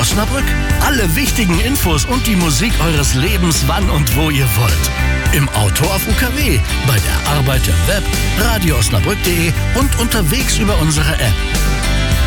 Osnabrück? Alle wichtigen Infos und die Musik eures Lebens, wann und wo ihr wollt. Im Auto auf UKW, bei der Arbeit im Web, radioosnabrück.de und unterwegs über unsere App.